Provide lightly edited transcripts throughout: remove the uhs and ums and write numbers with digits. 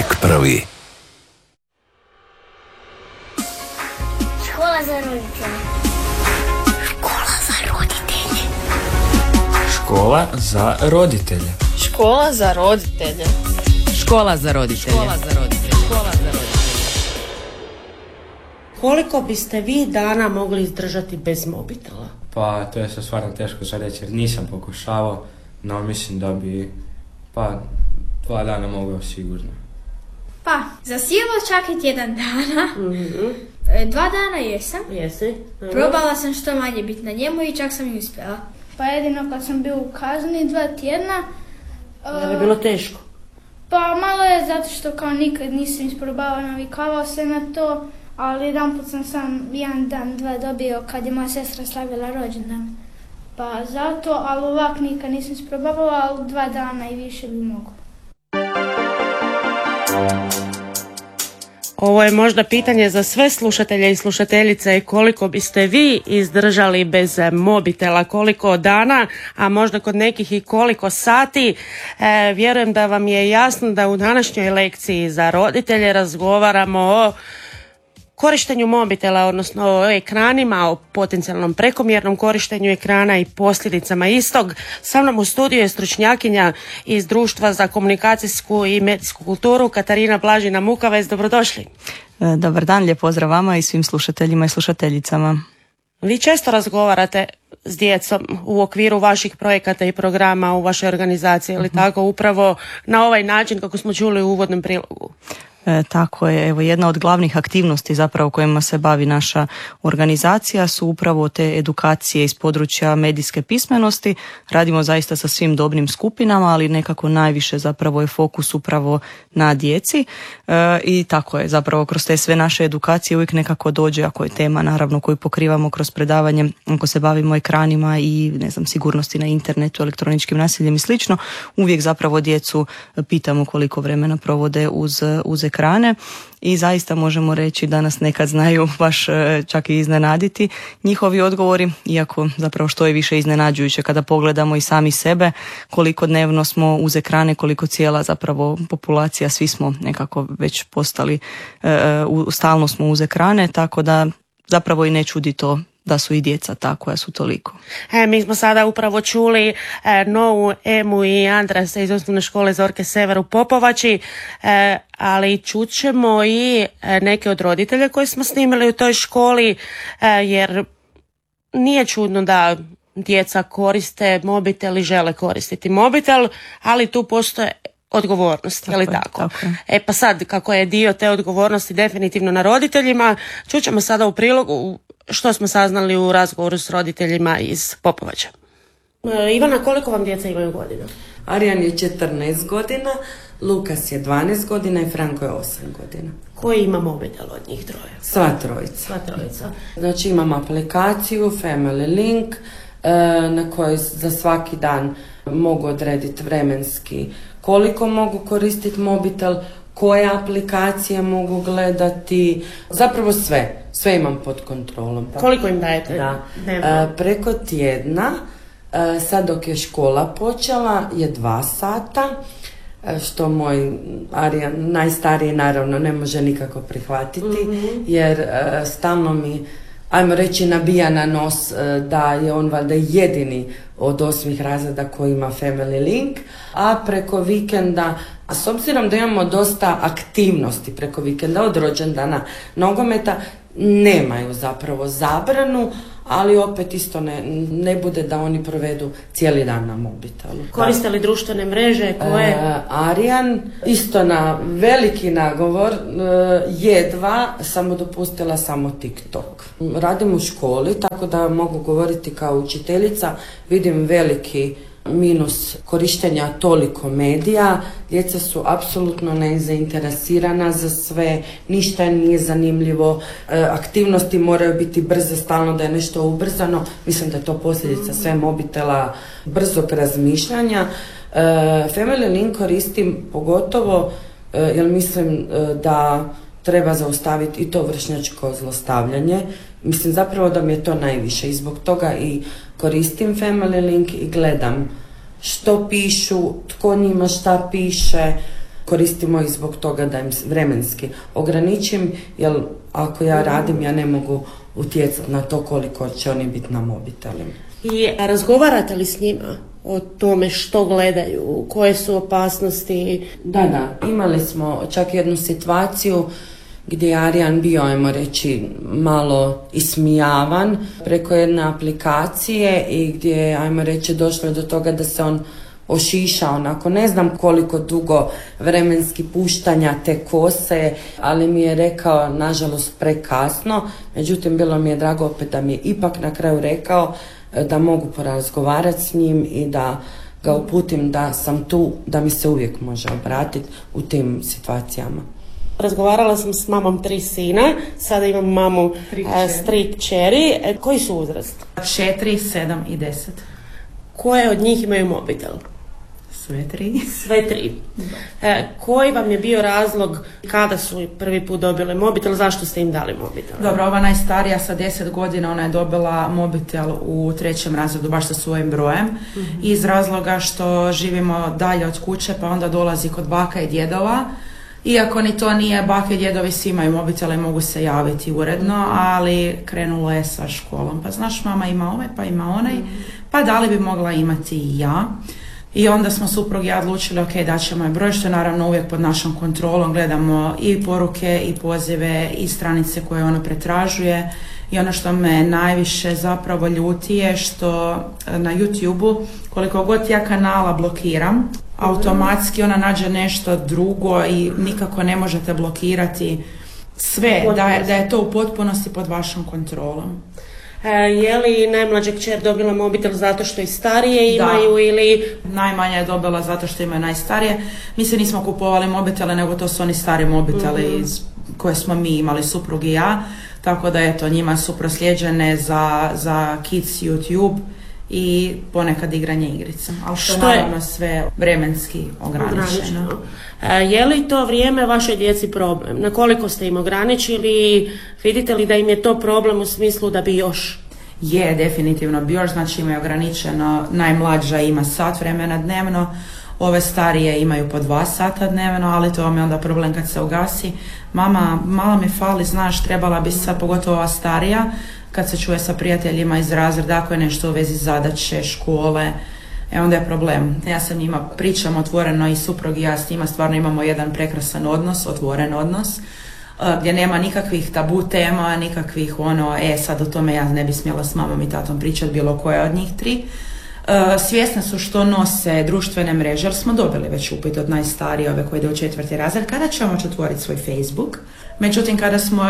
Uvijek prvi. Škola za roditelje. Škola za roditelje. Škola za roditelje. Škola za roditelje. Škola za roditelje. Škola za roditelje. Škola za roditelje. Koliko biste vi dana mogli izdržati bez mobitela? Pa to je stvarno teško za reći jer nisam pokušavao, no mislim da bi 2 dana mogao sigurno. Pa, za sigurno čak i tjedan dana. 2 dana jesam. Jesi? Probala sam što manje biti na njemu i čak sam i uspjela. Pa jedino kad sam bio u kazni 2 tjedna. Je li bilo teško? Pa malo je zato što kao nikad nisam isprobavao, navikavao se na to. Ali jedanput sam 1 dan, 2 dobio kad je moja sestra slavila rođendan. Pa zato, ali ovak nikad nisam isprobavao, ali 2 dana i više bi mogu. Ovo je možda pitanje za sve slušatelje i slušateljice, koliko biste vi izdržali bez mobitela, koliko dana, a možda kod nekih i koliko sati. Vjerujem da vam je jasno da u današnjoj lekciji za roditelje razgovaramo o korištenju mobitela, odnosno o ekranima, o potencijalnom prekomjernom korištenju ekrana i posljedicama istog. Sa mnom u studiju je stručnjakinja iz Društva za komunikacijsku i medijsku kulturu Katarina Blažina-Mukavec. Dobrodošli. Dobar dan, lijep pozdrav vama i svim slušateljima i slušateljicama. Vi često razgovarate s djecom u okviru vaših projekata i programa u vašoj organizaciji, ili tako, upravo na ovaj način kako smo čuli u uvodnom prilogu? Tako je, evo jedna od glavnih aktivnosti zapravo kojima se bavi naša organizacija su upravo te edukacije iz područja medijske pismenosti. Radimo zaista sa svim dobnim skupinama, ali nekako najviše zapravo je fokus upravo na djeci i tako je zapravo kroz te sve naše edukacije uvijek nekako dođe, ako je tema naravno koju pokrivamo kroz predavanje, ako se bavimo ekranima i sigurnosti na internetu, elektroničkim nasiljem i slično, uvijek zapravo djecu pitamo koliko vremena provode uz ekrane i zaista možemo reći da nas nekad znaju baš čak i iznenaditi njihovi odgovori, iako zapravo što je više iznenađujuće kada pogledamo i sami sebe koliko dnevno smo uz ekrane, koliko cijela zapravo populacija, svi smo nekako već postali, stalno smo uz ekrane, tako da zapravo i ne čudi to da su i djeca ta koja su toliko. Mi smo sada upravo čuli Novu, Emu i Andrasa iz osnovne škole Zorke Sever u Popovači, ali čućemo i neke od roditelja koje smo snimili u toj školi, jer nije čudno da djeca koriste mobitel i žele koristiti mobitel, ali tu postoje odgovornosti, je li tako? Pa sad, kako je dio te odgovornosti definitivno na roditeljima, čućemo sada u prilogu što smo saznali u razgovoru s roditeljima iz Popovača. Ivana, koliko vam djeca imaju godina? Arijan je 14 godina, Lukas je 12 godina i Franko je 8 godina. Koji ima mobitel od njih troje? Sva trojica. Znači imam aplikaciju Family Link na kojoj za svaki dan mogu odrediti vremenski koliko mogu koristiti mobitel, koje aplikacije mogu gledati, zapravo sve imam pod kontrolom. Koliko im dajete? Da. Preko tjedna, sad dok je škola počela, je 2 sata, što moj Arijan, najstariji naravno, ne može nikako prihvatiti, jer stalno mi, ajmo reći, nabija na nos da je on valjda jedini od 8 razreda koji ima Family Link, a preko vikenda, a s obzirom da imamo dosta aktivnosti preko vikenda od rođendana nogometa, nemaju zapravo zabranu, ali opet isto ne bude da oni provedu cijeli dan na mobitelu. Koriste li društvene mreže koje? Arijan, isto na veliki nagovor, jedva sam mu dopustila samo TikTok. Radim u školi, tako da mogu govoriti kao učiteljica, vidim veliki minus korištenja toliko medija. Djeca su apsolutno nezainteresirana za sve, ništa nije zanimljivo, aktivnosti moraju biti brze, stalno da je nešto ubrzano. Mislim da je to posljedica sve mobitela, brzog razmišljanja. Family Link koristim pogotovo jer mislim da treba zaustaviti i to vršnjačko zlostavljanje. Mislim zapravo da mi je to najviše i zbog toga i koristim Family Link i gledam što pišu, tko njima šta piše, koristimo i zbog toga da im vremenski ograničim, jer ako ja radim, ja ne mogu utjecati na to koliko će oni biti na mobitelima. I razgovarate li s njima o tome što gledaju, koje su opasnosti? Da, imali smo čak jednu situaciju gdje je Arijan bio, ajmo reći, malo ismijavan preko jedne aplikacije i gdje je, ajmo reći, došlo do toga da se on ošišao, onako ne znam koliko dugo vremenski puštanja te kose, ali mi je rekao, nažalost, prekasno. Međutim, bilo mi je drago opet da mi je ipak na kraju rekao da mogu porazgovarati s njim i da ga uputim da sam tu, da mi se uvijek može obratiti u tim situacijama. Razgovarala sam s mamom 3 sina, sada imam mamu s 3 kćeri. Koji su uzrast? 4, 7 i 10. Koje od njih imaju mobitel? Sve 3. Sve 3. Koji vam je bio razlog kada su prvi put dobile mobitel, zašto ste im dali mobitel? Dobro, ova najstarija sa 10 godina, ona je dobila mobitel u 3. razredu baš sa svojim brojem, iz razloga što živimo dalje od kuće, pa onda dolazi kod baka i djedova. Iako ni to nije, bake i djedovi svi imaju mobitele i mogu se javiti uredno, ali krenulo je sa školom. Pa znaš, mama ima ovaj, pa ima onaj, pa da li bi mogla imati i ja. I onda smo suprug i ja odlučili, ok, daćemo je broj, što je naravno uvijek pod našom kontrolom, gledamo i poruke i pozive i stranice koje ono pretražuje. I ono što me najviše zapravo ljuti je što na YouTube-u, koliko god ja kanala blokiram, automatski ona nađe nešto drugo i nikako ne možete blokirati sve, da je to u potpunosti pod vašom kontrolom. Je li najmlađa kćer dobila mobitel zato što i starije imaju? Da. Ili... Najmanja je dobila zato što imaju najstarije. Mi se nismo kupovali mobitele, nego to su oni stari mobiteli koje smo mi imali, suprug i ja. Tako da eto, njima su proslijeđene za Kids YouTube i ponekad igranje igrica. Ali što je naravno sve vremenski ograničeno. Je li to vrijeme vašoj djeci problem? Na koliko ste im ograničili? Vidite li da im je to problem u smislu da bi još? Je, definitivno bi još, znači imaju ograničeno, najmlađa ima sat vremena dnevno, ove starije imaju po 2 sata dnevno, ali to vam je onda problem kad se ugasi. Mama, malo mi fali, znaš, trebala bi sad, pogotovo ova starija, kad se čuje sa prijateljima iz razreda, ako je nešto u vezi zadaće, škole, onda je problem. Ja sa njima pričam otvoreno i suprug i ja s njima stvarno imamo jedan prekrasan odnos, otvoren odnos, gdje nema nikakvih tabu tema, nikakvih sad o tome ja ne bi smjela s mamom i tatom pričati, bilo koja od njih 3. Svjesne su što nose društvene mreže, jer smo dobili već upit od najstarije, ove koje ide u 4. razred, kada ćemo moći otvoriti svoj Facebook. Međutim, kada smo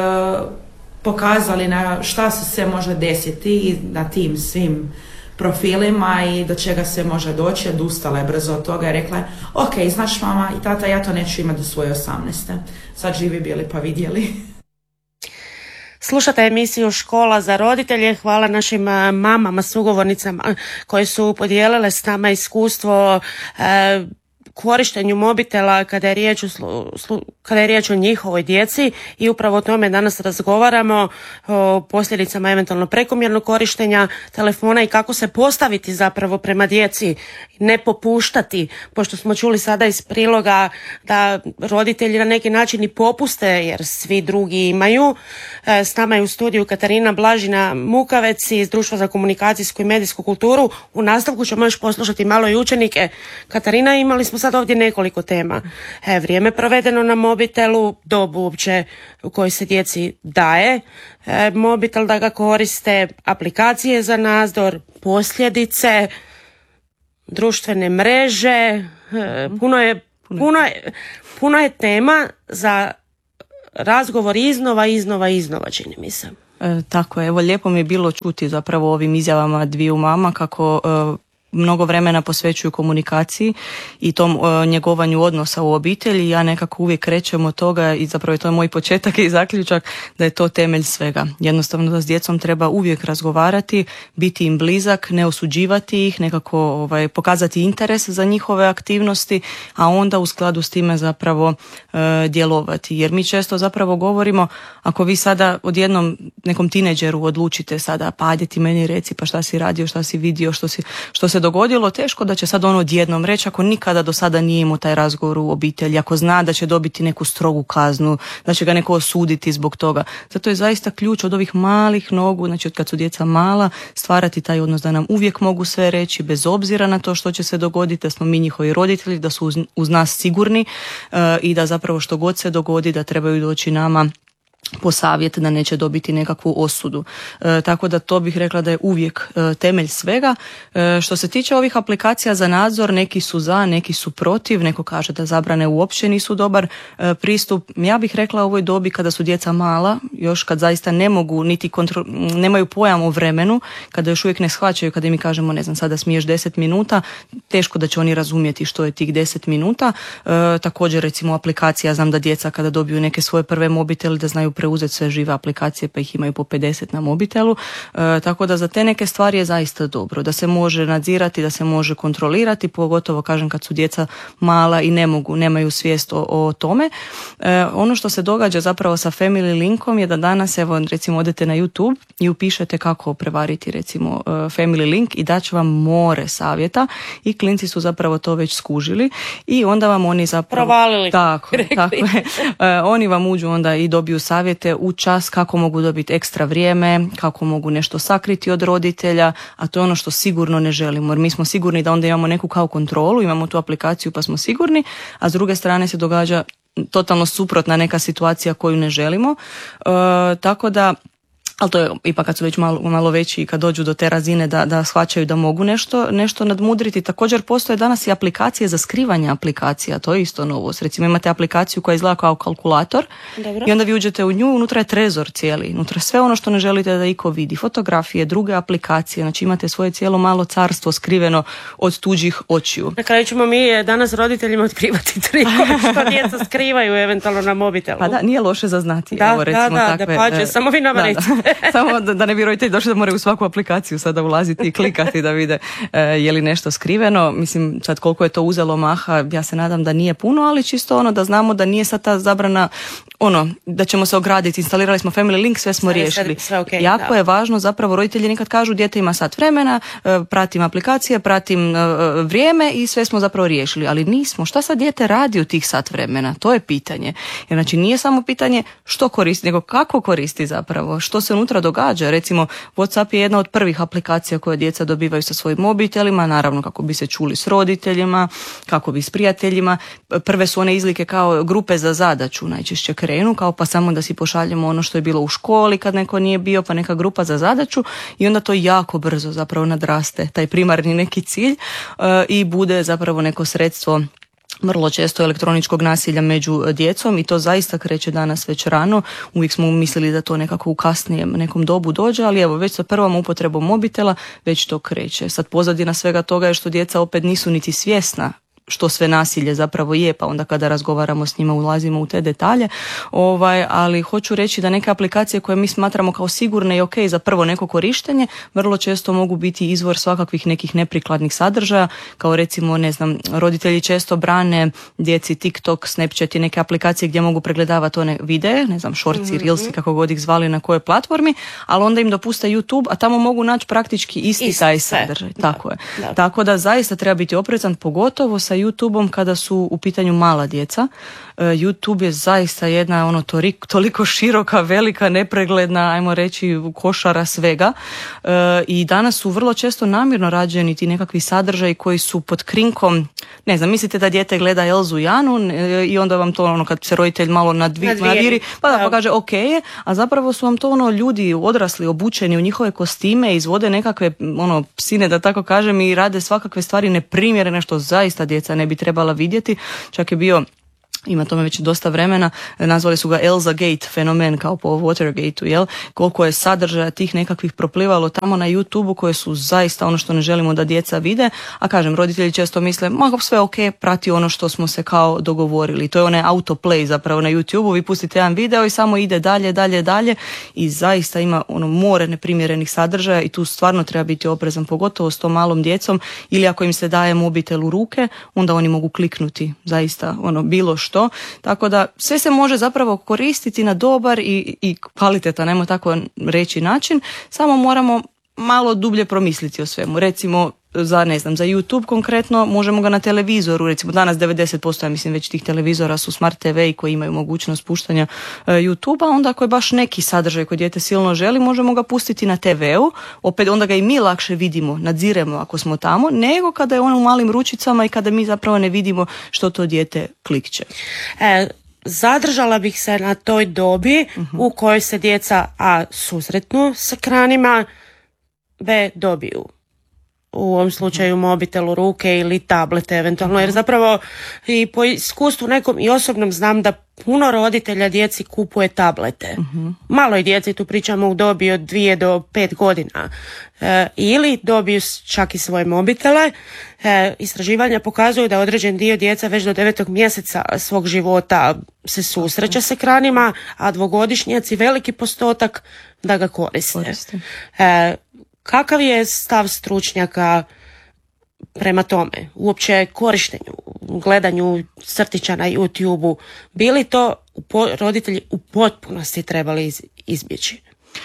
pokazali na šta se sve može desiti i na tim svim profilima i do čega se može doći, odustala je brzo od toga i rekla je, ok, znaš mama i tata, ja to neću imati do svoje 18. Sad živi bili pa vidjeli. Slušate emisiju Škola za roditelje. Hvala našim mamama, sugovornicama koje su podijelile s nama iskustvo korištenju mobitela kada je riječ o njihovoj djeci i upravo o tome danas razgovaramo, o posljedicama eventualno prekomjernog korištenja telefona i kako se postaviti zapravo prema djeci, ne popuštati, pošto smo čuli sada iz priloga da roditelji na neki način i popuste jer svi drugi imaju. S nama je u studiju Katarina Blažina Mukavec iz Društva za komunikacijsku i medijsku kulturu. U nastavku ćemo još poslušati malo i učenike. Katarina, imali smo sad ovdje nekoliko tema. Vrijeme provedeno na mobitelu, dobu uopće u kojoj se djeci daje mobitel da ga koriste, aplikacije za nadzor, posljedice, društvene mreže, puno je tema za razgovor iznova, čini mi se. Tako je, evo lijepo mi je bilo čuti zapravo ovim izjavama dviju mama kako mnogo vremena posvećuju komunikaciji i tom njegovanju odnosa u obitelji. Ja nekako uvijek krećem od toga i zapravo je to moj početak i zaključak da je to temelj svega. Jednostavno da s djecom treba uvijek razgovarati, biti im blizak, ne osuđivati ih, nekako pokazati interes za njihove aktivnosti, a onda u skladu s time zapravo djelovati. Jer mi često zapravo govorimo, ako vi sada odjednom nekom tineđeru odlučite sada, pa ajde ti meni reci pa šta si radio, šta si vidio, što se se dogodilo, teško da će sad ono odjednom reći ako nikada do sada nije imao taj razgovor u obitelji, ako zna da će dobiti neku strogu kaznu, da će ga neko osuditi zbog toga. Zato je zaista ključ od ovih malih nogu, znači od kad su djeca mala, stvarati taj odnos da nam uvijek mogu sve reći bez obzira na to što će se dogoditi, da smo mi njihovi roditelji, da su uz nas sigurni i da zapravo što god se dogodi da trebaju doći nama po savjet, da neće dobiti nekakvu osudu. Tako da to bih rekla da je uvijek temelj svega. Što se tiče ovih aplikacija za nadzor, neki su za, neki su protiv, neko kaže da zabrane uopće nisu dobar pristup. Ja bih rekla u ovoj dobi kada su djeca mala, još kad zaista ne mogu niti nemaju pojam o vremenu, kada još uvijek ne shvaćaju, kada mi kažemo ne znam sada smiješ 10 minuta, teško da će oni razumjeti što je tih 10 minuta. Također recimo aplikacija, znam da djeca kada dobiju neke svoje prve mobitele da znaju preuzeti sve žive aplikacije pa ih imaju po 50 na mobitelu, tako da za te neke stvari je zaista dobro da se može nadzirati, da se može kontrolirati, pogotovo kažem kad su djeca mala i nemaju svijest o tome. Ono što se događa zapravo sa Family Linkom je da danas evo recimo odete na YouTube i upišete kako prevariti recimo Family Link i daće vam more savjeta i klinci su zapravo to već skužili i onda vam oni zapravo provalili. Tako je. Oni vam uđu onda i dobiju savjete u čas kako mogu dobiti ekstra vrijeme, kako mogu nešto sakriti od roditelja, a to je ono što sigurno ne želimo. Jer mi smo sigurni da onda imamo neku kao kontrolu, imamo tu aplikaciju pa smo sigurni, a s druge strane se događa totalno suprotna neka situacija koju ne želimo. Tako da ali to je ipak kad su već malo veći i kad dođu do te razine da shvaćaju da mogu nešto nadmudriti. Također postoje danas i aplikacije za skrivanje aplikacija, to je isto novost. Recimo imate aplikaciju koja izgleda kao kalkulator. Dobro. I onda vi uđete u nju, unutra je trezor cijeli, unutra sve ono što ne želite da iko vidi, fotografije, druge aplikacije, znači imate svoje cijelo malo carstvo skriveno od tuđih očiju. Na kraju ćemo mi danas roditeljima otkrivati trikove što djeca skrivaju eventualno na mobitelu. Pa da, nije loše za znati. Evo, recimo, da pače, samo vi nama recite. Samo da ne bi roditelji došli da moraju u svaku aplikaciju sada ulaziti i klikati da vide je li nešto skriveno. Mislim, sad koliko je to uzelo maha, ja se nadam da nije puno, ali čisto da znamo da nije sad ta zabrana da ćemo se ograditi, instalirali smo Family Link, sve smo riješili. Sve okay, jako je važno, zapravo roditelji nekad kažu dijete ima sat vremena, pratim aplikacije, pratim vrijeme i sve smo zapravo riješili, ali nismo. Šta sad dijete radi u tih sat vremena? To je pitanje. Jer znači nije samo pitanje što koristi, nego kako koristi zapravo, što se unutra događa. Recimo WhatsApp je jedna od prvih aplikacija koje djeca dobivaju sa svojim mobitelima, naravno kako bi se čuli s roditeljima, kako bi s prijateljima. Prve su one izlike kao grupe za zadaću, najčešće krenu, kao pa samo da si pošaljemo ono što je bilo u školi kad neko nije bio, pa neka grupa za zadaću i onda to jako brzo zapravo nadraste, taj primarni neki cilj i bude zapravo neko sredstvo vrlo često elektroničkog nasilja među djecom i to zaista kreće danas već rano. Uvijek smo mislili da to nekako u kasnijem nekom dobu dođe, ali evo već sa prvom upotrebom mobitela već to kreće. Sad pozadina svega toga je što djeca opet nisu niti svjesna što sve nasilje zapravo je, pa onda kada razgovaramo s njima ulazimo u te detalje, ali hoću reći da neke aplikacije koje mi smatramo kao sigurne i ok za prvo neko korištenje, vrlo često mogu biti izvor svakakvih nekih neprikladnih sadržaja, kao recimo, ne znam, roditelji često brane djeci TikTok, Snapchat i neke aplikacije gdje mogu pregledavati one videe, ne znam, shortsi, reelsi, kako god ih zvali na kojoj platformi, ali onda im dopuste YouTube, a tamo mogu naći praktički isti taj sadržaj. Tako je. Tako da zaista treba biti oprezan, pogotovo sa YouTubeom kada su u pitanju mala djeca. YouTube je zaista jedna toliko široka, velika, nepregledna, ajmo reći, košara svega i danas su vrlo često namjerno rađeni ti nekakvi sadržaji koji su pod krinkom, ne znam, mislite da dijete gleda Elzu i Anu i onda vam to kad se roditelj malo nadviri, pa kaže ok, a zapravo su vam to ljudi odrasli, obučeni u njihove kostime, izvode nekakve psine, da tako kažem, i rade svakakve stvari neprimjerene što zaista djeca ne bi trebala vidjeti. Čak je bio, ima tome već dosta vremena, nazvali su ga Elza Gate fenomen, kao po Watergateu, jel? Koliko je sadržaja tih nekakvih proplivalo tamo na YouTubeu koje su zaista ono što ne želimo da djeca vide, a kažem, roditelji često misle, sve ok, prati ono što smo se kao dogovorili. To je onaj autoplay zapravo na YouTubeu, vi pustite jedan video i samo ide dalje i zaista ima more neprimjerenih sadržaja i tu stvarno treba biti oprezan, pogotovo s tom malom djecom, ili ako im se daje mobitel u ruke, onda oni mogu kliknuti zaista bilo što, tako da sve se može zapravo koristiti na dobar i kvalitetan, ajmo tako reći, način, samo moramo malo dublje promisliti o svemu. Recimo, za YouTube konkretno, možemo ga na televizoru, recimo danas 90%, ja mislim već tih televizora su smart TV i koji imaju mogućnost puštanja YouTube-a, onda ako je baš neki sadržaj koji dijete silno želi, možemo ga pustiti na TV-u, opet onda ga i mi lakše vidimo, nadziremo ako smo tamo, nego kada je on u malim ručicama i kada mi zapravo ne vidimo što to dijete klikće. Zadržala bih se na toj dobi u kojoj se djeca A susretnu s ekranima, B dobiju u ovom slučaju mobitel u ruke ili tablete eventualno, jer zapravo i po iskustvu nekom i osobnom znam da puno roditelja djeci kupuje tablete. Maloj djeci, tu pričamo u dobi od 2 do 5 godina. Ili dobiju čak i svoje mobitele. Istraživanja pokazuju da određen dio djeca već do 9. mjeseca svog života se susreće s ekranima, a dvogodišnjaci veliki postotak da ga koriste. Kakav je stav stručnjaka prema tome, uopće korištenju, gledanju crtića na YouTube-u? Bili to roditelji u potpunosti trebali izbjeći?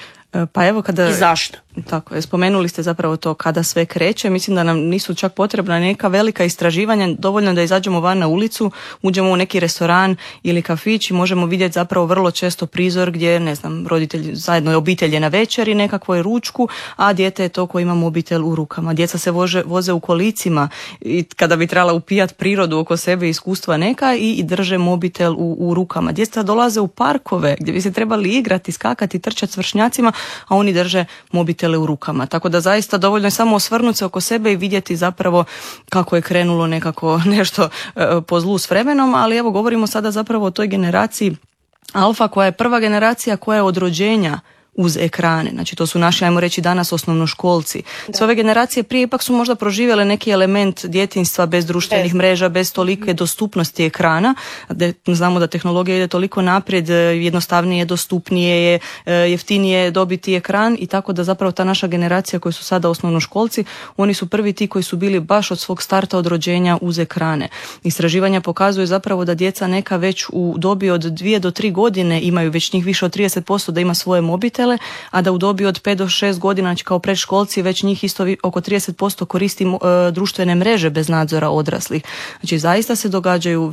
Pa evo kada... I zašto? Tako je, spomenuli ste zapravo to kada sve kreće, mislim da nam nisu čak potrebna neka velika istraživanja, dovoljno da izađemo van na ulicu, uđemo u neki restoran ili kafić i možemo vidjeti zapravo vrlo često prizor gdje, roditelji zajedno obitelj je na večeri, nekakvoj ručku, a dijete je to koje ima mobitel u rukama. Djeca se voze u kolicima i kada bi trebala upijati prirodu oko sebe, iskustva neka, i drže mobitel u rukama. Djeca dolaze u parkove gdje bi se trebali igrati, skakati, trčati s vršnjacima, a oni drže mobitel u rukama. Tako da zaista dovoljno je samo osvrnuti se oko sebe i vidjeti zapravo kako je krenulo nekako nešto po zlu s vremenom, ali evo govorimo sada zapravo o toj generaciji alfa koja je prva generacija koja je od rođenja uz ekrane. Znači to su naši, ajmo reći danas, osnovnoškolci. Sve ove generacije prije ipak su možda proživjele neki element djetinjstva bez društvenih mreža, bez tolike dostupnosti ekrana. Znamo da tehnologija ide toliko naprijed, jednostavnije, dostupnije je, jeftinije dobiti ekran, i tako da zapravo ta naša generacija koji su sada osnovnoškolci, oni su prvi ti koji su bili baš od svog starta, od rođenja uz ekrane. Istraživanja pokazuju zapravo da djeca neka već u dobi od 2 do 3 godine imaju, već njih više od 30% da ima svoje mobitele, a da u dobi od 5 do 6 godina, znači kao predškolci, već njih isto oko 30% koristi društvene mreže bez nadzora odraslih. Znači zaista se događaju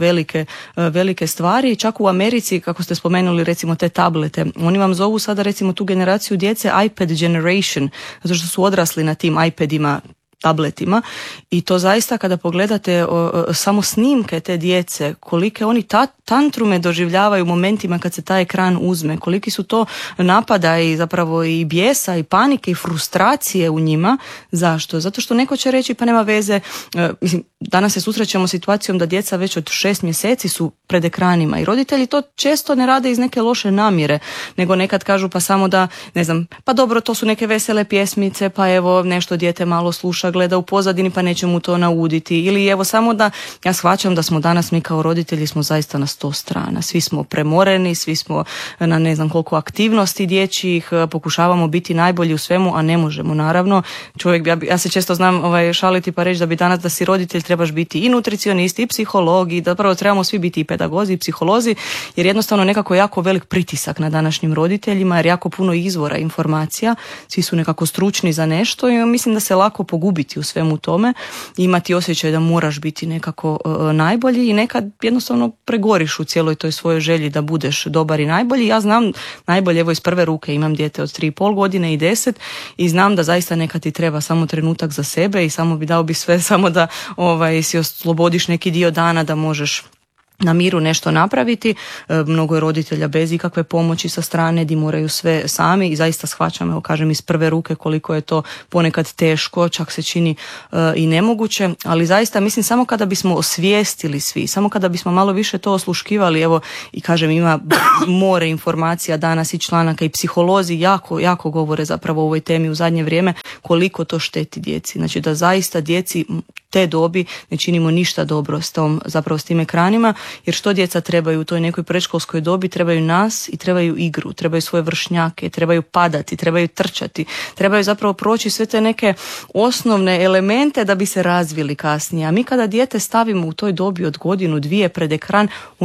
velike stvari. Čak u Americi, kako ste spomenuli recimo te tablete, oni vam zovu sada recimo tu generaciju djece iPad generation, zato što su odrasli na tim iPadima, tabletima, i to zaista kada pogledate samo snimke te djece, kolike oni tantrume doživljavaju u momentima kad se taj ekran uzme, koliki su to napada i zapravo i bijesa i panike i frustracije u njima. Zašto? Zato što neko će reći pa nema veze, mislim, danas se susrećemo situacijom da djeca već od 6 mjeseci su pred ekranima i roditelji to često ne rade iz neke loše namjere, nego nekad kažu pa samo da, ne znam, pa dobro, to su neke vesele pjesmice, pa evo nešto dijete malo sluša, gleda u pozadini, pa neće mu to nauditi, ili evo samo da, ja shvaćam da smo danas mi kao roditelji smo zaista na 100 strana, svi smo premoreni, svi smo na ne znam koliko aktivnosti dječjih, pokušavamo biti najbolji u svemu, a ne možemo naravno. Čovjek, ja se često znam šaliti pa reći da bi danas da si roditelj trebaš biti i nutricionist i psiholog, i da prvo trebamo svi biti i pedagozi i psiholozi, jer jednostavno nekako jako velik pritisak na današnjim roditeljima, jer jako puno izvora informacija, svi su nekako stručni za nešto i mislim da se lako pogubiti u svemu tome, imati osjećaj da moraš biti nekako najbolji i nekad jednostavno pregoriš u cijeloj toj svojoj želji da budeš dobar i najbolji. Ja znam najbolje, evo iz prve ruke, imam dijete od 3,5 godine i 10 i znam da zaista nekad ti treba samo trenutak za sebe i samo bi dao bi sve samo da si oslobodiš neki dio dana da možeš na miru nešto napraviti. Mnogo je roditelja bez ikakve pomoći sa strane, di moraju sve sami i zaista shvaćam, evo kažem iz prve ruke koliko je to ponekad teško, čak se čini i nemoguće, ali zaista mislim samo kada bismo osvijestili svi, samo kada bismo malo više to osluškivali, evo i kažem ima more informacija danas i članaka i psiholozi jako govore zapravo o ovoj temi u zadnje vrijeme koliko to šteti djeci. Znači da zaista djeci te dobi ne činimo ništa dobro s tim ekranima, jer što djeca trebaju u toj nekoj predškolskoj dobi, trebaju nas i trebaju igru, trebaju svoje vršnjake, trebaju padati, trebaju trčati, trebaju zapravo proći sve te neke osnovne elemente da bi se razvili kasnije. A mi kada dijete stavimo u toj dobi od godinu, dvije pred ekran,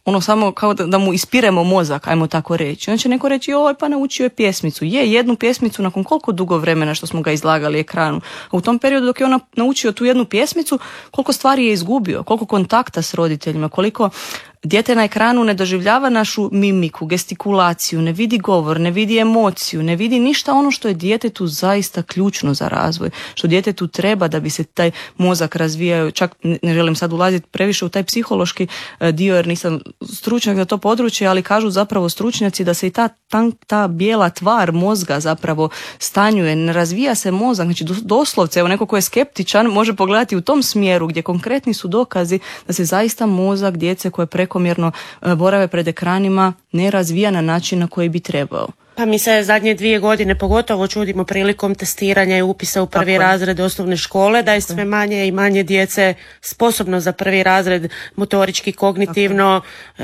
ono samo kao da mu ispiremo mozak, ajmo tako reći. On će neko reći, oj pa naučio je pjesmicu. Je, jednu pjesmicu nakon koliko dugo vremena što smo ga izlagali ekranu. A u tom periodu dok je on naučio tu jednu pjesmicu, koliko stvari je izgubio, koliko kontakta s roditeljima, koliko dijete na ekranu ne doživljava našu mimiku, gestikulaciju, ne vidi govor, ne vidi emociju, ne vidi ništa ono što je djetetu zaista ključno za razvoj, što djetetu treba da bi se taj mozak razvijao. Čak ne želim sad ulaziti previše u taj psihološki dio jer nisam stručnjak za to područje, ali kažu zapravo stručnjaci da se i ta bijela tvar mozga zapravo stanjuje, ne razvija se mozak, znači doslovce, evo neko ko je skeptičan može pogledati u tom smjeru gdje konkretni su dokazi da se zaista mozak djece koje prekomjerno borave pred ekranima ne razvija na način na koji bi trebao. Pa mi se zadnje 2 godine pogotovo čudimo prilikom testiranja i upisa u prvi razred osnovne škole da je sve manje i manje djece sposobno za prvi razred motorički, kognitivno,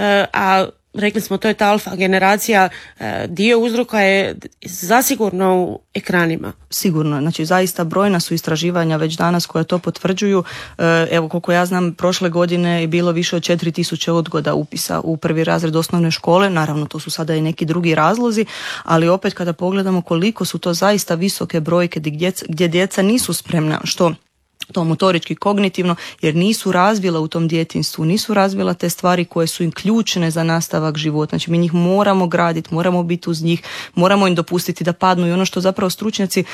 a rekli smo to je ta alfa generacija, dio uzroka je zasigurno u ekranima. Sigurno, znači zaista brojna su istraživanja već danas koja to potvrđuju. Evo koliko ja znam, prošle godine je bilo više od 4000 odgoda upisa u prvi razred osnovne škole, naravno to su sada i neki drugi razlozi, ali opet kada pogledamo koliko su to zaista visoke brojke gdje djeca nisu spremna, što to motorički, kognitivno, jer nisu razvila u tom djetinjstvu, nisu razvila te stvari koje su im ključne za nastavak života. Znači mi njih moramo graditi, moramo biti uz njih, moramo im dopustiti da padnu i ono što zapravo stručnjaci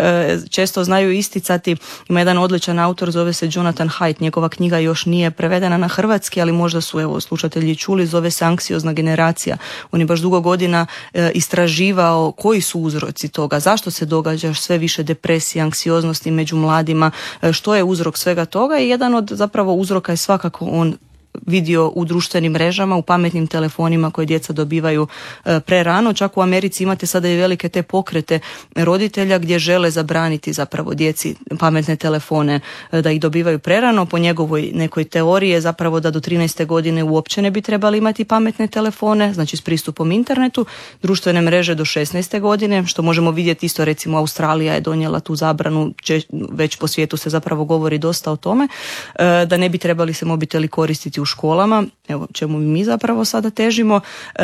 često znaju isticati. Ima jedan odličan autor, zove se Jonathan Haidt, njegova knjiga još nije prevedena na hrvatski, ali možda su evo slušatelji čuli, zove se Anksiozna generacija. On je baš dugo godina istraživao koji su uzroci toga, zašto se događa sve više depresije, anksioznosti među mladima, što je uzrok svega toga i jedan od zapravo uzroka je svakako on vidio u društvenim mrežama, u pametnim telefonima koje djeca dobivaju prerano. Čak u Americi imate sada i velike te pokrete roditelja gdje žele zabraniti zapravo djeci pametne telefone da ih dobivaju prerano. Po njegovoj nekoj teoriji je zapravo da do 13. godine uopće ne bi trebali imati pametne telefone, znači s pristupom internetu, društvene mreže do 16. godine, što možemo vidjeti isto, recimo Australija je donijela tu zabranu, već po svijetu se zapravo govori dosta o tome, da ne bi trebali se mobiteli koristiti u školama, evo čemu mi zapravo sada težimo,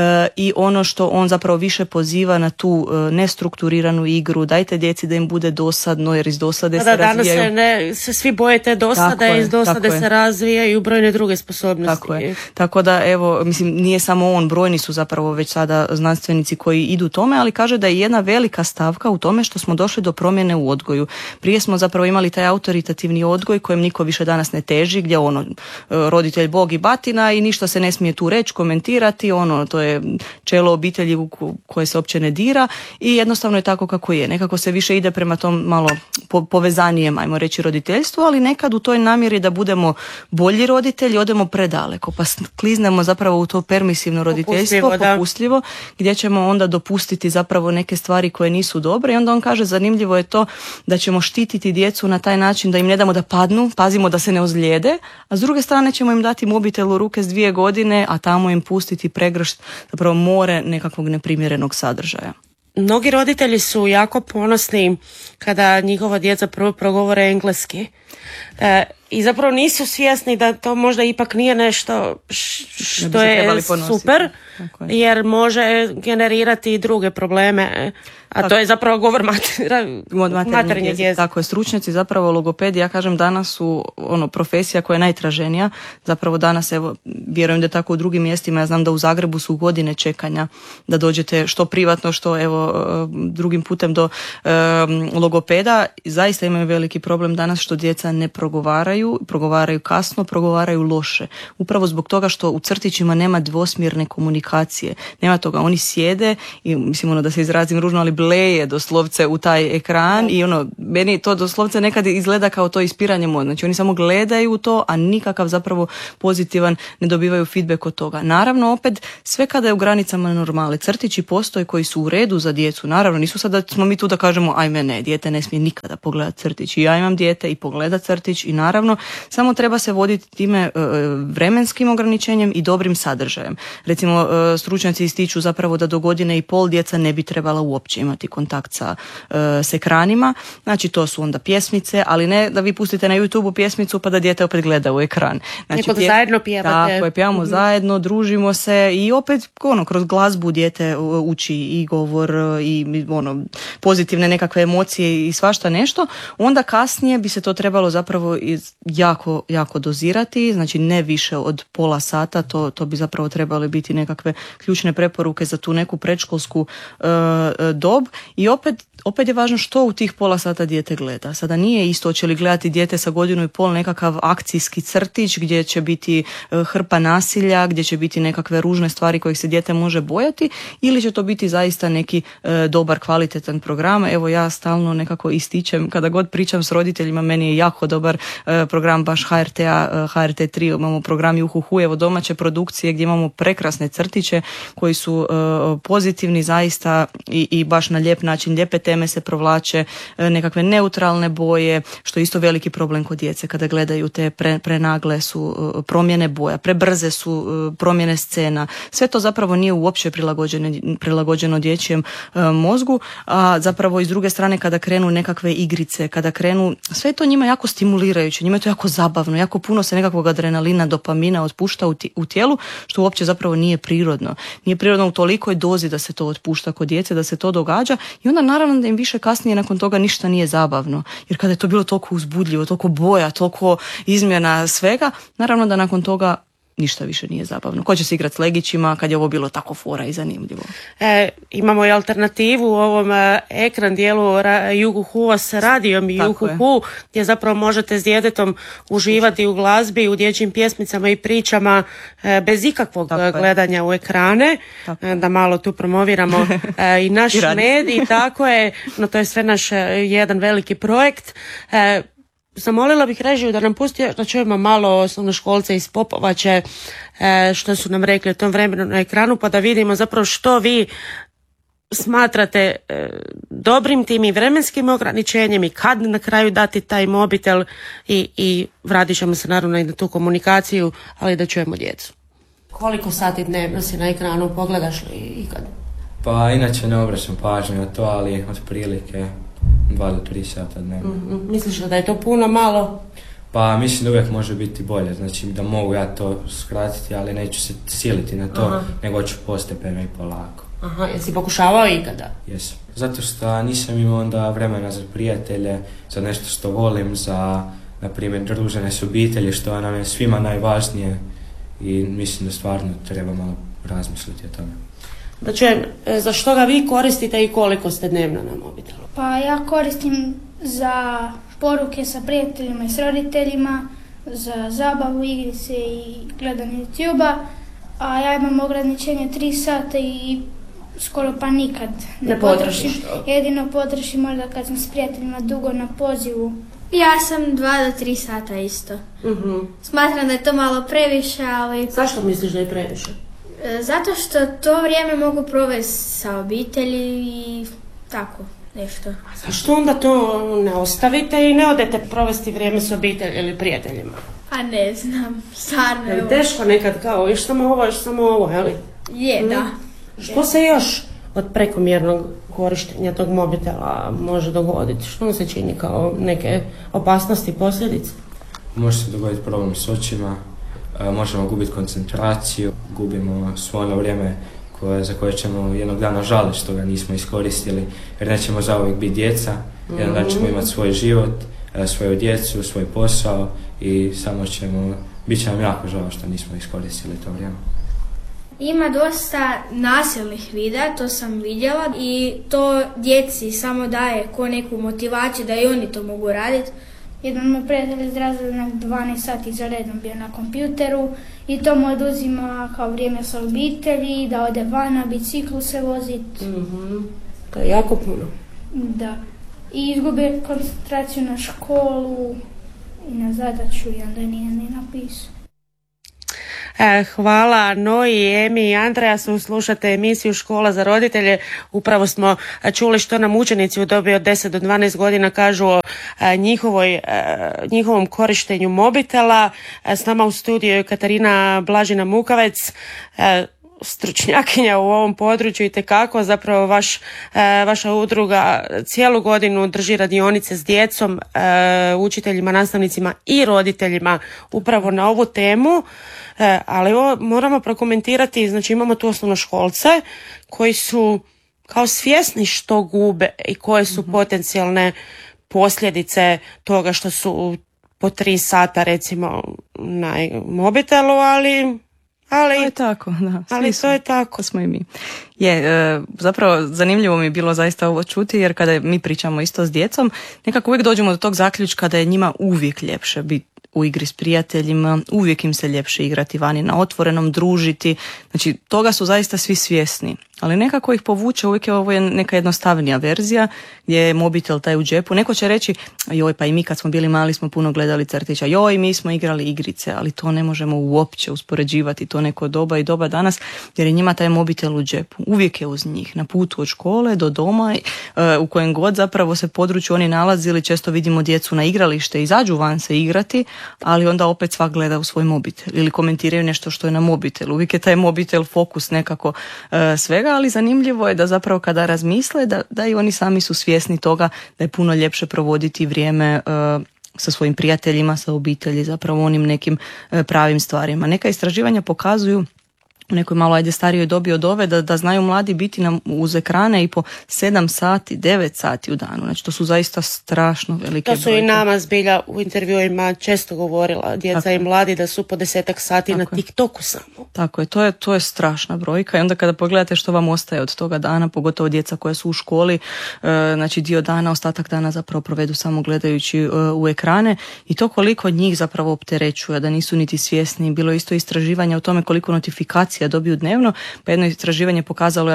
i ono što on zapravo više poziva na tu nestrukturiranu igru, dajte djeci da im bude dosadno jer iz dosade se razvijaju. Danas se svi boje te dosade, iz dosade se razvijaju brojne druge sposobnosti. Tako da evo, mislim, nije samo on, brojni su zapravo već sada znanstvenici koji idu tome, ali kaže da je jedna velika stavka u tome što smo došli do promjene u odgoju. Prije smo zapravo imali taj autoritativni odgoj kojem niko više danas ne teži, gdje roditelj Bog i batina i ništa se ne smije tu reći, komentirati, to je čelo obitelji koje se uopće ne dira i jednostavno je tako kako je. Nekako se više ide prema tom malo povezanijem, ajmo reći, roditeljstvu, ali nekad u toj namjeri da budemo bolji roditelji odemo predaleko, pa kliznemo zapravo u to permisivno roditeljstvo, popustljivo, gdje ćemo onda dopustiti zapravo neke stvari koje nisu dobre i onda on kaže zanimljivo je to da ćemo štititi djecu na taj način da im ne damo da padnu, pazimo da se ne ozlijede, a s druge strane ćemo im dati mobitel u ruke s 2 godine, a tamo im pustiti pregršt, zapravo more nekakvog neprimjerenog sadržaja. Mnogi roditelji su jako ponosni kada njihova djeca prvo progovore engleski i zapravo nisu svjesni da to možda ipak nije nešto što je super, jer može generirati i druge probleme. A to je zapravo govor materinjeg jezika. Tako je, stručnjaci zapravo logopedi, ja kažem danas su profesija koja je najtraženija. Zapravo danas, evo, vjerujem da je tako u drugim mjestima, ja znam da u Zagrebu su godine čekanja da dođete što privatno, što evo drugim putem do logopeda. Zaista imaju veliki problem danas što djeca ne progovaraju kasno, progovaraju loše. Upravo zbog toga što u crtićima nema dvosmjerne komunikacije. Nema toga, oni sjede i mislim da se izrazim ružno, ali bleje doslovce u taj ekran i meni to doslovce nekad izgleda kao to ispiranje mozga. Znači oni samo gledaju to, a nikakav zapravo pozitivan ne dobivaju feedback od toga. Naravno, opet, sve kada je u granicama normale. Crtići postoje koji su u redu za djecu. Naravno, nisu sad da smo mi tu da kažemo ajme ne, dijete ne smije nikada pogledati crtić. I ja imam dijete i pogledam gledati crtić i naravno samo treba se voditi time vremenskim ograničenjem i dobrim sadržajem. Recimo stručnjaci ističu zapravo da do 1,5 godine djeca ne bi trebala uopće imati kontakt s ekranima. Znači to su onda pjesmice, ali ne da vi pustite na YouTubeu pjesmicu pa da dijete opet gleda u ekran. Znači, neko da zajedno pjevate. Tako je, pjevamo zajedno, družimo se i opet kroz glazbu dijete uči i govor i pozitivne nekakve emocije i svašta nešto. Onda kasnije bi se to trebalo zapravo jako, jako dozirati, znači ne više od pola sata, to bi zapravo trebale biti nekakve ključne preporuke za tu neku predškolsku dob i opet je važno što u tih pola sata dijete gleda. Sada nije isto hoće li gledati dijete sa 1,5 godine nekakav akcijski crtić gdje će biti hrpa nasilja, gdje će biti nekakve ružne stvari kojih se dijete može bojati ili će to biti zaista neki dobar, kvalitetan program. Evo ja stalno nekako ističem, kada god pričam s roditeljima, meni je jako dobar program baš HRT-a, HRT3, imamo program Juhuhu, evo domaće produkcije gdje imamo prekrasne crtiće koji su pozitivni zaista i baš na lijep način, lijepe teme se provlače, nekakve neutralne boje, što je isto veliki problem kod djece kada gledaju te prenagle su promjene boja, prebrze su promjene scena. Sve to zapravo nije uopće prilagođeno dječjem mozgu, a zapravo i s druge strane kada krenu nekakve igrice, kada krenu, sve je to njima jako stimulirajuće, njima je to jako zabavno, jako puno se nekakvog adrenalina, dopamina otpušta u tijelu, što uopće zapravo nije prirodno. Nije prirodno u tolikoj dozi da se to otpušta kod djece, da se to događa i onda naravno da im više kasnije nakon toga ništa nije zabavno. Jer kada je to bilo toliko uzbudljivo, toliko boja, toliko izmjena svega, naravno da nakon toga ništa više nije zabavno. Ko će se igrati s legićima kad je ovo bilo tako fora i zanimljivo? Imamo i alternativu u ovom ekran dijelu Juhuhu s radijom i Juhuhu, gdje zapravo možete s djetetom uživati u glazbi, u dječjim pjesmicama i pričama bez ikakvog gledanja u ekrane. Da malo tu promoviramo i naš medij, tako je, no to je sve naš jedan veliki projekt. Zamolila bih režiju da nam pusti, da čujemo malo osnovnoškolce iz Popovače, što su nam rekli u tom vremenu na ekranu, pa da vidimo zapravo što vi smatrate dobrim tim i vremenskim ograničenjem i kad na kraju dati taj mobitel i vratit ćemo se naravno i na tu komunikaciju, ali da čujemo djecu. Koliko sati dnevno si na ekranu, pogledaš li ikad? Pa inače ne obraćam pažnju na to, ali otprilike 2 do 3 sata dnevno. Misliš da je to puno, malo? Pa mislim da uvijek može biti bolje, znači da mogu ja to skratiti, ali neću se siliti na to, nego ću postepeno i polako. Aha, jesi pokušavao ikada? Jesam. Zato što nisam imao onda vremena za prijatelje, za nešto što volim, za, na primjer, druženje s obitelji, što nam je svima najvažnije i mislim da stvarno treba malo razmisliti o tome. Da čujem, za što ga vi koristite i koliko ste dnevno na mobitelu? Pa ja koristim za poruke sa prijateljima i s roditeljima, za zabavu, igrice i gledanje YouTube-a, a ja imam ograničenje 3 sata i skoro pa nikad ne potrošim. Jedino potrošim možda kad sam s prijateljima dugo na pozivu. Ja sam 2 do 3 sata isto. Smatram da je to malo previše, ali... Zašto misliš da je previše? Zato što to vrijeme mogu provesti sa obitelji i tako nešto. A zašto onda to ne ostavite i ne odete provesti vrijeme s obitelji ili prijateljima? A ne znam, stvarno je ovo. Teško nekad kao, još samo ovo, jeli? Je, da. Što se još od prekomjernog korištenja tog mobitela može dogoditi? Što vam se čini kao neke opasnosti, posljedice? Može se dogoditi problem s očima, možemo gubiti koncentraciju, gubimo svo ono vrijeme za koje ćemo jednog dana žaliti što ga nismo iskoristili, jer nećemo zauvijek biti djeca, jedan dan ćemo imati svoj život, svoju djecu, svoj posao i samo bit će nam jako žao što nismo iskoristili to vrijeme. Ima dosta nasilnih videa, to sam vidjela i to djeci samo daje ko neku motivaciju da i oni to mogu raditi. Jedan moj prijatelj iz razreda 12 sati za redom bio na kompjuteru i to mu oduzima kao vrijeme sa obitelji, da ode van na biciklu se voziti. To je jako puno. Da. I izgubi koncentraciju na školu i na zadaću i onda nije ni napisao. Hvala Noji, Emi i Andreasu. Slušate emisiju Škola za roditelje. Upravo smo čuli što nam učenici u dobi od 10 do 12 godina kažu o njihovom korištenju mobitela. S nama u studiju je Katarina Blažina Mukavec, stručnjakinja u ovom području itekako. Zapravo vaša udruga cijelu godinu drži radionice s djecom, učiteljima, nastavnicima i roditeljima upravo na ovu temu. Ali ovo moramo prokomentirati, znači imamo tu osnovnoškolce koji su kao svjesni što gube i koje su potencijalne posljedice toga što su po 3 sata recimo na mobitelu, ali to je tako, da. Ali to je tako. Smo i mi. Zapravo zanimljivo mi je bilo zaista ovo čuti, jer kada mi pričamo isto s djecom, nekako uvijek dođemo do tog zaključka da je njima uvijek ljepše biti u igri s prijateljima, uvijek im se ljepše igrati vani na otvorenom, družiti. Znači, toga su zaista svi svjesni. Ali nekako ih povuče, uvijek je ovo neka jednostavnija verzija gdje je mobitel taj u džepu. Neko će reći, joj, pa i mi kad smo bili mali smo puno gledali crtića, joj, mi smo igrali igrice, ali to ne možemo uopće uspoređivati, to neko doba i doba danas, jer je njima taj mobitel u džepu. Uvijek je uz njih, na putu od škole do doma, u kojem god zapravo se području oni nalazili. Često vidimo djecu na igralište, izađu van se igrati, ali onda opet svak gleda u svoj mobitel ili komentiraju nešto što je na mobitelu. Uvijek je taj mobitel fokus nekako svega, ali zanimljivo je da zapravo kada razmisle da i oni sami su svjesni toga da je puno ljepše provoditi vrijeme sa svojim prijateljima, sa obitelji, zapravo onim nekim pravim stvarima. Neka istraživanja pokazuju u nekoj malo starijoj dobi od ove da znaju mladi biti uz ekrane i po 7 sati, 9 sati u danu. Znači to su zaista strašno velike brojke. To su i nama zbilja u intervjuima često govorila djeca i mladi da su po 10 sati na TikToku samo. Tako je, to je strašna brojka i onda kada pogledate što vam ostaje od toga dana, pogotovo djeca koja su u školi, znači dio dana, ostatak dana zapravo provedu samo gledajući u ekrane i to koliko njih zapravo opterećuje, da nisu niti svjesni. Bilo je isto istraživanje o tome koliko notifikacija dobiju dnevno, pa jedno istraživanje pokazalo,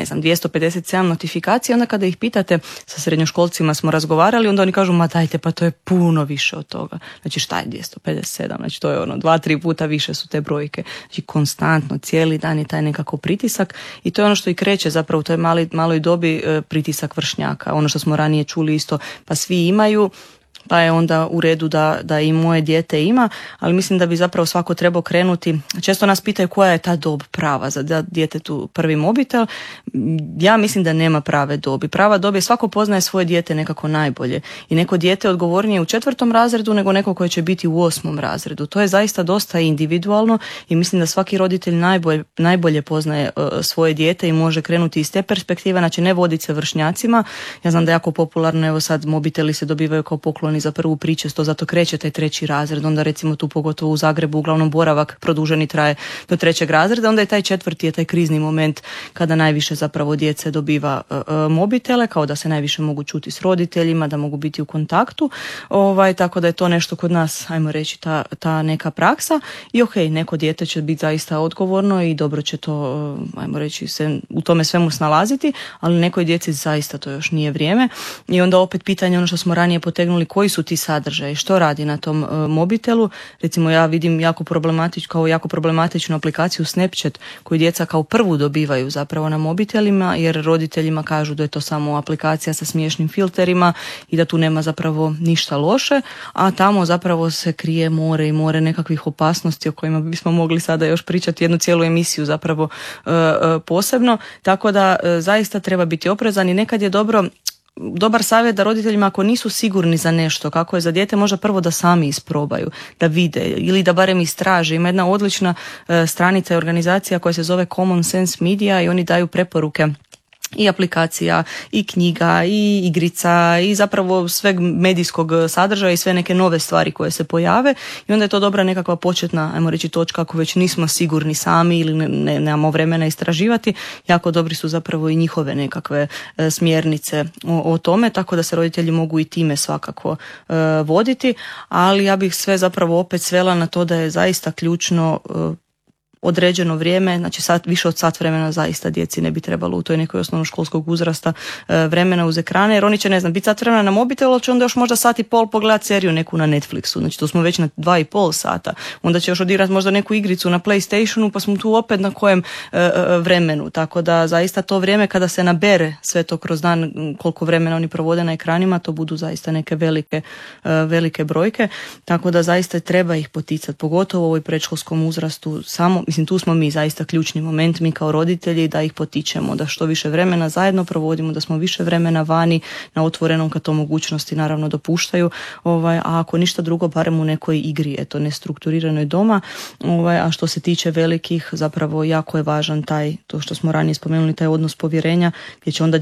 257 notifikacija, onda kada ih pitate, sa srednjoškolcima smo razgovarali, onda oni kažu, ma dajte, pa to je puno više od toga. Znači šta je 257? Znači to je 2-3 puta više su te brojke. Znači konstantno, cijeli dan je taj nekako pritisak i to je ono što i kreće zapravo u toj maloj dobi, pritisak vršnjaka. Ono što smo ranije čuli isto, pa svi imaju, pa je onda u redu da i moje dijete ima, ali mislim da bi zapravo svako trebao krenuti. Često nas pitaju koja je ta dob prava za djetetu prvi mobitel. Ja mislim da nema prave dobi. Prava dob je svako poznaje svoje dijete nekako najbolje i neko dijete odgovornije u 4. razredu nego neko koje će biti u 8. razredu. To je zaista dosta individualno i mislim da svaki roditelj najbolje poznaje svoje dijete i može krenuti iz te perspektive, znači ne voditi se vršnjacima. Ja znam da je jako popularno, evo sad mobiteli se dobivaju kao pokloni za prvu pričesto, zato kreće taj 3. razred, onda recimo tu pogotovo u Zagrebu uglavnom boravak produženi traje do 3. razreda, onda je taj 4. je taj krizni moment kada najviše zapravo djece dobiva mobitele, kao da se najviše mogu čuti s roditeljima, da mogu biti u kontaktu, tako da je to nešto kod nas, ajmo reći, ta neka praksa i neko dijete će biti zaista odgovorno i dobro će to, ajmo reći, se u tome svemu snalaziti, ali nekoj djeci zaista to još nije vrijeme i onda opet pitanje, ono što smo ranije potegnuli, koji su ti sadržaji, što radi na tom mobitelu. Recimo ja vidim jako problematičnu aplikaciju Snapchat koju djeca kao prvu dobivaju zapravo na mobitelima, jer roditeljima kažu da je to samo aplikacija sa smiješnim filterima i da tu nema zapravo ništa loše, a tamo zapravo se krije more i more nekakvih opasnosti o kojima bismo mogli sada još pričati jednu cijelu emisiju zapravo posebno, tako da zaista treba biti oprezan i nekad je dobar savjet da roditeljima ako nisu sigurni za nešto, kako je za dijete, možda prvo da sami isprobaju, da vide ili da barem istraže. Ima jedna odlična stranica i organizacija koja se zove Common Sense Media i oni daju preporuke i aplikacija, i knjiga, i igrica, i zapravo sveg medijskog sadržaja i sve neke nove stvari koje se pojave i onda je to dobra nekakva početna, ajmo reći, točka ako već nismo sigurni sami ili nemamo vremena istraživati, jako dobri su zapravo i njihove nekakve smjernice o tome, tako da se roditelji mogu i time svakako voditi, ali ja bih sve zapravo opet svela na to da je zaista ključno određeno vrijeme, znači više od sat vremena zaista djeci ne bi trebalo u toj nekoj osnovnoškolskog uzrasta vremena uz ekrane, jer oni će, ne znam, biti sat vremena na mobitelu, ali će onda još možda sat i pol pogledati seriju neku na Netflixu, znači tu smo već na 2,5 sata, onda će još odigrati možda neku igricu na PlayStationu, pa smo tu opet na kojem vremenu, tako da zaista to vrijeme kada se nabere sve to kroz dan, koliko vremena oni provode na ekranima, to budu zaista neke velike brojke, tako da zaista treba ih poticati, pogotovo u ovoj predškolskom uzrastu, tu smo mi zaista ključni moment, mi kao roditelji, da ih potičemo, da što više vremena zajedno provodimo, da smo više vremena vani na otvorenom kad to mogućnosti naravno dopuštaju, a ako ništa drugo barem u nekoj igri, nestrukturiranoj doma, a što se tiče velikih, zapravo jako je važan to što smo ranije spomenuli, taj odnos povjerenja, gdje će onda